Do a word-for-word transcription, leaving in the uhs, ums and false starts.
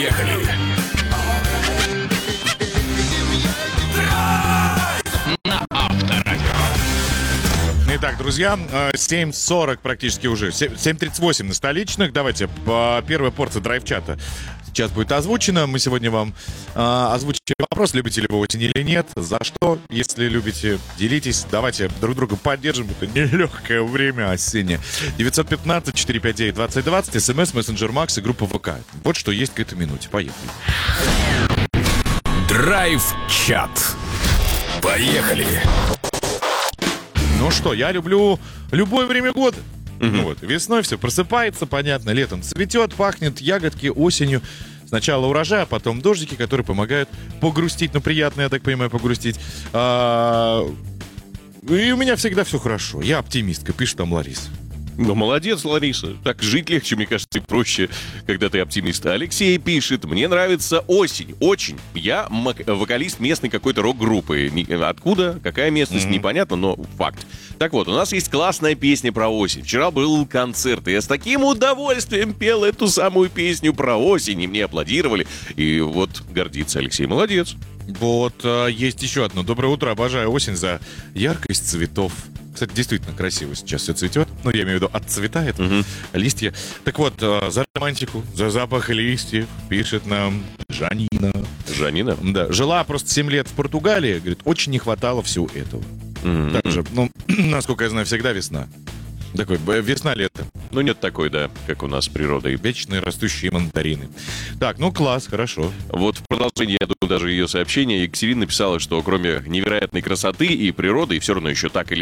Поехали! На Авторадио. Итак, друзья, семь сорок практически уже, семь тридцать восемь на столичных. Давайте, по первой порции драйв-чата сейчас будет озвучено. Мы сегодня вам э, озвучим вопрос, любите ли вы осень или нет, за что, если любите, делитесь. Давайте друг друга поддержим, это нелегкое время осеннее. девятьсот пятнадцать четыреста пятьдесят девять двадцать двадцать, смс, мессенджер Макс и группа ВК. Вот что есть к этой минуте. Поехали. Драйв-чат. Поехали! Ну что, я люблю любое время года. Мгм. Вот. Весной все просыпается, понятно, летом цветет, пахнет, ягодки, осенью. Сначала урожай, а потом дождики, которые помогают погрустить. Ну, приятно, я так понимаю, погрустить. А, И у меня всегда все хорошо. Я оптимистка, пишет там Лариса. Ну, молодец, Лариса. Так жить легче, мне кажется, и проще, когда ты оптимист. Алексей пишет: мне нравится осень, очень. Я мак- вокалист местной какой-то рок-группы. Ни- Откуда, какая местность, Мгм. непонятно, но факт. Так вот, у нас есть классная песня про осень. Вчера был концерт, и я с таким удовольствием пел эту самую песню про осень, и мне аплодировали. И вот гордится Алексей, молодец. Вот, а, есть еще одно. Доброе утро, обожаю осень за яркость цветов. Кстати, действительно красиво сейчас все цветет. Ну, я имею в виду, отцветает, Мгм. листья. Так вот, а, за романтику, за запах листьев пишет нам Жанина. Жанина. Да, жила просто семь лет в Португалии, говорит, очень не хватало всего этого. Мгм. Также, ну, насколько я знаю, всегда весна. Такой, б- весна-лето. Ну, нет такой, да, как у нас с природой. Вечные растущие мандарины. Так, ну класс, хорошо. Вот в продолжение, я думаю, даже ее сообщения, Екатерина написала, что кроме невероятной красоты и природы, и все равно еще так или